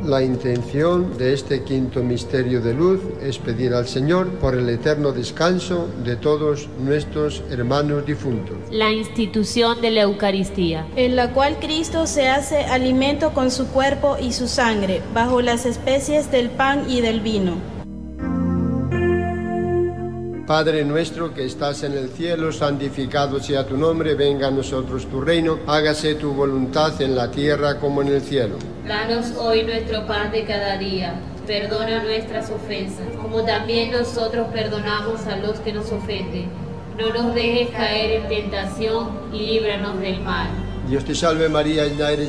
La intención de este quinto misterio de luz es pedir al Señor por el eterno descanso de todos nuestros hermanos difuntos. La institución de la Eucaristía, en la cual Cristo se hace alimento con su cuerpo y su sangre, bajo las especies del pan y del vino. Padre nuestro que estás en el cielo, santificado sea tu nombre, venga a nosotros tu reino, hágase tu voluntad en la tierra como en el cielo. Danos hoy nuestro pan de cada día, perdona nuestras ofensas, como también nosotros perdonamos a los que nos ofenden. No nos dejes caer en tentación y líbranos del mal. Dios te salve María, llena eres